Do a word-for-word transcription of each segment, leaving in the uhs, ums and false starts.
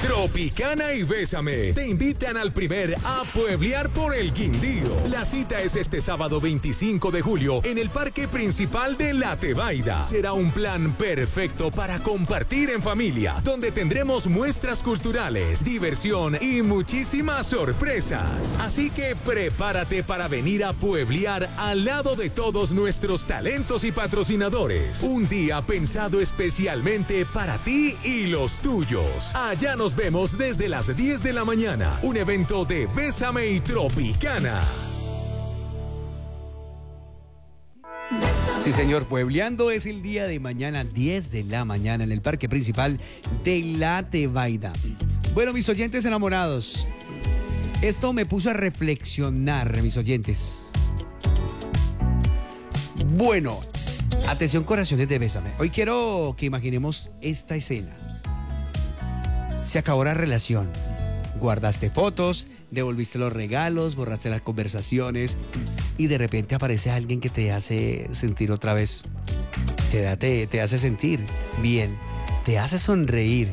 Tropicana y Bésame te invitan al primer A Pueblear por el Quindío. La cita es este sábado veinticinco de julio en el parque principal de La Tebaida. Será un plan perfecto para compartir en familia, donde tendremos muestras culturales, diversión y muchísimas sorpresas. Así que prepárate para venir a pueblear al lado de todos nuestros talentos y patrocinadores. Un día pensado especialmente para ti y los tuyos. Allá nos vemos desde las diez de la mañana. Un evento de Bésame y Tropicana. Sí, señor, puebleando es el día de mañana, diez de la mañana, en el parque principal de La Tebaida. Bueno, mis oyentes enamorados, esto me puso a reflexionar, mis oyentes. Bueno, atención, corazones de Bésame. Hoy quiero que imaginemos esta escena. Se acabó la relación. Guardaste fotos, devolviste los regalos, borraste las conversaciones y de repente aparece alguien que te hace sentir otra vez. Te, da, te, te hace sentir bien, te hace sonreír.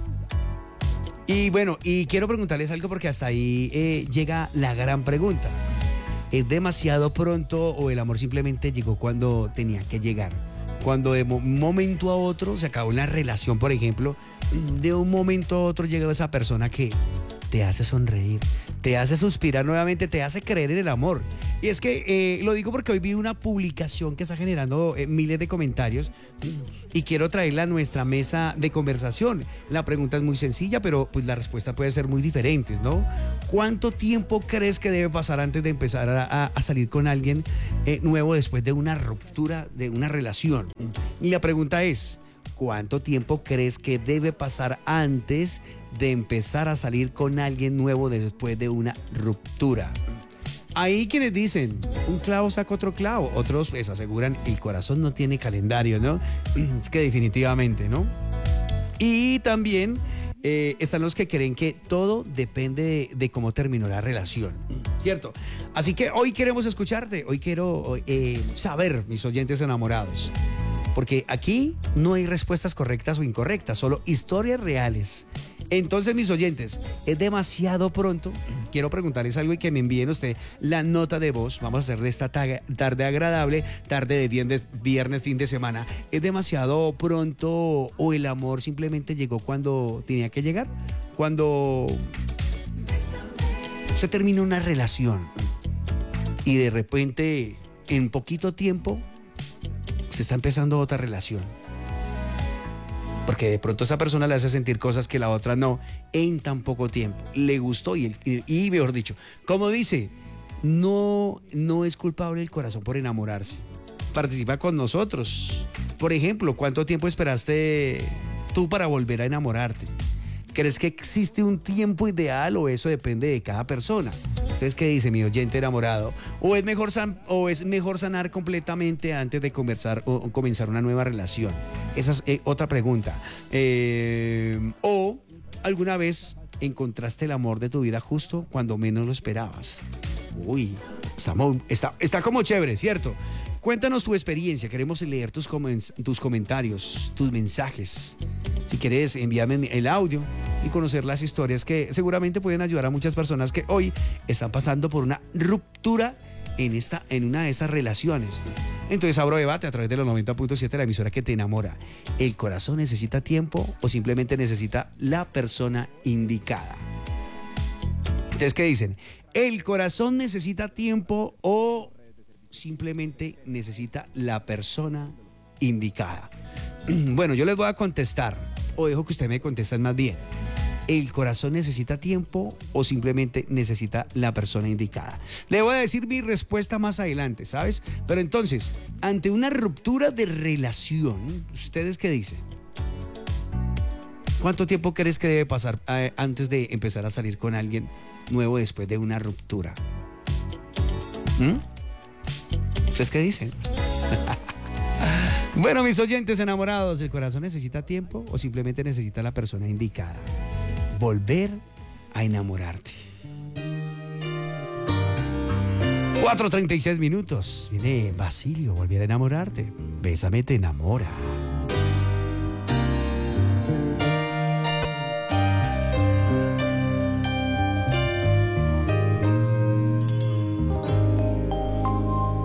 Y bueno, y quiero preguntarles algo porque hasta ahí eh, llega la gran pregunta. ¿Es demasiado pronto o el amor simplemente llegó cuando tenía que llegar? Cuando de un momento a otro se acabó una relación, por ejemplo, de un momento a otro llega esa persona que te hace sonreír, te hace suspirar nuevamente, te hace creer en el amor. Y es que eh, lo digo porque hoy vi una publicación que está generando eh, miles de comentarios y quiero traerla a nuestra mesa de conversación. La pregunta es muy sencilla, pero pues la respuesta puede ser muy diferente, ¿no? ¿Cuánto tiempo crees que debe pasar antes de empezar a, a, a salir con alguien eh, nuevo después de una ruptura, de una relación? Y la pregunta es, ¿cuánto tiempo crees que debe pasar antes de empezar a salir con alguien nuevo después de una ruptura? Hay quienes dicen, un clavo saca otro clavo. Otros pues aseguran, el corazón no tiene calendario, ¿no? Es que definitivamente, ¿no? Y también eh, están los que creen que todo depende de, de cómo terminó la relación, ¿cierto? Así que hoy queremos escucharte, hoy quiero eh, saber, mis oyentes enamorados. Porque aquí no hay respuestas correctas o incorrectas, solo historias reales. Entonces, mis oyentes, ¿es demasiado pronto? Quiero preguntarles algo y que me envíen usted la nota de voz. Vamos a hacer de esta tarde agradable, tarde de viernes, viernes, fin de semana. ¿Es demasiado pronto o el amor simplemente llegó cuando tenía que llegar? Cuando se terminó una relación y de repente, en poquito tiempo, se está empezando otra relación. Porque de pronto esa persona le hace sentir cosas que la otra no, en tan poco tiempo. Le gustó y, y, y mejor dicho, como dice, no, no es culpable el corazón por enamorarse. Participa con nosotros. Por ejemplo, ¿cuánto tiempo esperaste tú para volver a enamorarte? ¿Crees que existe un tiempo ideal o eso depende de cada persona? ¿Ustedes qué dice, mi oyente enamorado? ¿O es mejor, san, o es mejor sanar completamente antes de conversar, o, o comenzar una nueva relación? Esa es eh, otra pregunta. Eh, ¿O alguna vez encontraste el amor de tu vida justo cuando menos lo esperabas? Uy, está, está, está como chévere, ¿cierto? Cuéntanos tu experiencia, queremos leer tus, tus comentarios, tus mensajes. Si quieres, envíame el audio y conocer las historias que seguramente pueden ayudar a muchas personas que hoy están pasando por una ruptura en, esta, en una de esas relaciones. Entonces abro debate a través de los noventa punto siete, la emisora que te enamora. ¿El corazón necesita tiempo o simplemente necesita la persona indicada? Entonces, ¿qué dicen? ¿El corazón necesita tiempo o simplemente necesita la persona indicada? Bueno, yo les voy a contestar, o dejo que ustedes me contesten más bien. ¿El corazón necesita tiempo o simplemente necesita la persona indicada? Le voy a decir mi respuesta más adelante, ¿sabes? Pero entonces, ante una ruptura de relación, ¿ustedes qué dicen? ¿Cuánto tiempo crees que debe pasar eh, antes de empezar a salir con alguien nuevo después de una ruptura? ¿Mm? ¿Ustedes qué dicen? Bueno, mis oyentes enamorados, ¿el corazón necesita tiempo o simplemente necesita la persona indicada? Volver a enamorarte. cuatro treinta y seis minutos. Viene Basilio, volver a enamorarte. Bésame, te enamora.